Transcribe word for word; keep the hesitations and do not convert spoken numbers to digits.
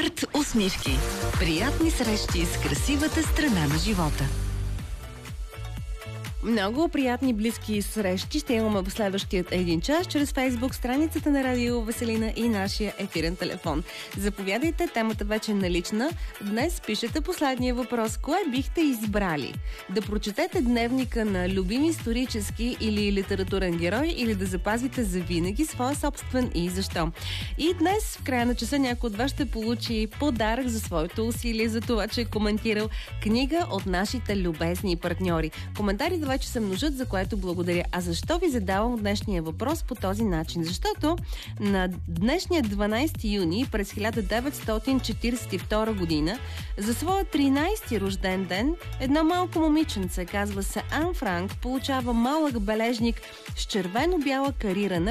Арт усмивки. Приятни срещи с красивата страна на живота. Много приятни близки срещи ще имаме в следващият един час чрез Фейсбук, страницата на Радио Веселина и нашия ефирен телефон. Заповядайте, темата вече е налична. Днес пишете последния въпрос. Кое бихте избрали? Да прочетете дневника на любим исторически или литературен герой или да запазите завинаги своя собствен и защо? И днес, в края на часа, някой от вас ще получи подарък за своето усилие, за това, че е коментирал книга от нашите любезни партньори. Коментарите вече се множат, за което благодаря. А защо ви задавам днешния въпрос по този начин? Защото на днешния дванайсети юни през хиляда деветстотин четиридесет и втора година за своя тринайсети рожден ден едно малко момиченце, казва се Ан Франк, получава малък бележник с червено-бяла карирана